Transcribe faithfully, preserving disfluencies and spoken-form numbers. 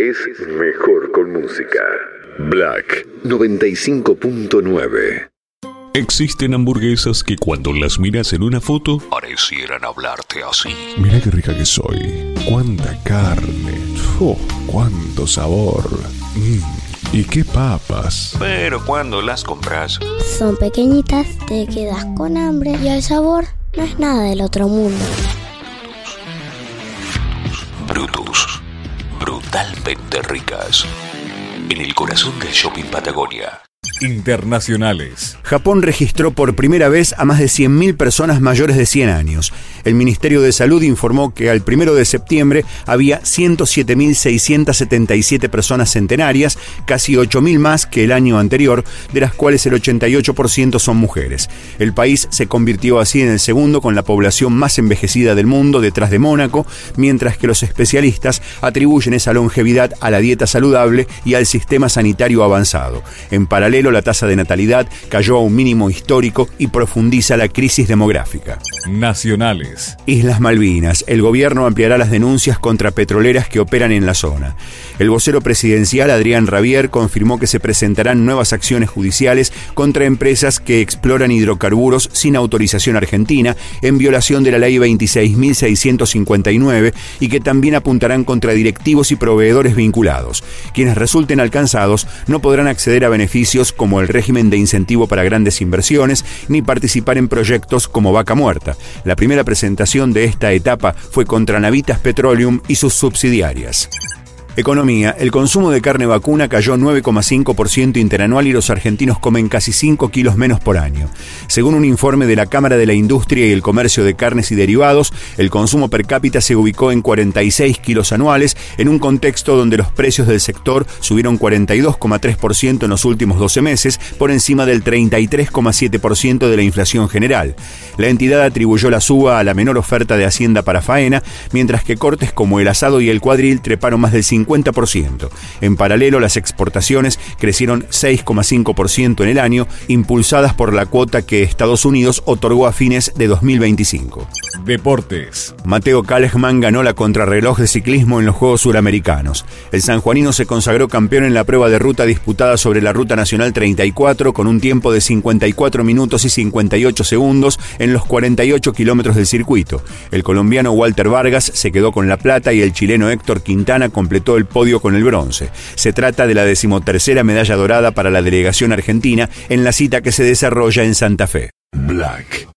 es mejor con música. Black noventa y cinco punto nueve. Existen hamburguesas que cuando las miras en una foto parecieran hablarte así. Mira qué rica que soy. Cuánta carne. Oh, cuánto sabor. Mm, y qué papas. Pero cuando las compras, son pequeñitas, te quedas con hambre y el sabor no es nada del otro mundo. Brutus. Brutalmente ricas. En el corazón del shopping Patagonia. Internacionales. Japón registró por primera vez a más de cien mil personas mayores de cien años. El Ministerio de Salud informó que al primero de septiembre había ciento siete mil seiscientas setenta y siete personas centenarias, casi ocho mil más que el año anterior, de las cuales el ochenta y ocho por ciento son mujeres. El país se convirtió así en el segundo con la población más envejecida del mundo, detrás de Mónaco, mientras que los especialistas atribuyen esa longevidad a la dieta saludable y al sistema sanitario avanzado. En paralelo, la tasa de natalidad cayó a un mínimo histórico y profundiza la crisis demográfica. Nacionales. Islas Malvinas. El gobierno ampliará las denuncias contra petroleras que operan en la zona. El vocero presidencial, Adrián Rabier, confirmó que se presentarán nuevas acciones judiciales contra empresas que exploran hidrocarburos sin autorización argentina, en violación de la ley veintiséis mil seiscientos cincuenta y nueve, y que también apuntarán contra directivos y proveedores vinculados. Quienes resulten alcanzados no podrán acceder a beneficios como el régimen de incentivo para grandes inversiones, ni participar en proyectos como Vaca Muerta. La primera presentación de esta etapa fue contra Navitas Petroleum y sus subsidiarias. Economía. El consumo de carne vacuna cayó nueve coma cinco por ciento interanual y los argentinos comen casi cinco kilos menos por año. Según un informe de la Cámara de la Industria y el Comercio de Carnes y Derivados, el consumo per cápita se ubicó en cuarenta y seis kilos anuales, en un contexto donde los precios del sector subieron cuarenta y dos coma tres por ciento en los últimos doce meses, por encima del treinta y tres coma siete por ciento de la inflación general. La entidad atribuyó la suba a la menor oferta de Hacienda para faena, mientras que cortes como el asado y el cuadril treparon más del cincuenta por ciento. En paralelo, las exportaciones crecieron seis coma cinco por ciento en el año, impulsadas por la cuota que Estados Unidos otorgó a fines de dos mil veinticinco. Deportes. Mateo Kalkman ganó la contrarreloj de ciclismo en los Juegos Suramericanos. El sanjuanino se consagró campeón en la prueba de ruta disputada sobre la Ruta Nacional treinta y cuatro con un tiempo de cincuenta y cuatro minutos y cincuenta y ocho segundos en los cuarenta y ocho kilómetros del circuito. El colombiano Walter Vargas se quedó con la plata y el chileno Héctor Quintana completó el podio con el bronce. Se trata de la decimotercera medalla dorada para la delegación argentina en la cita que se desarrolla en Santa Fe. Black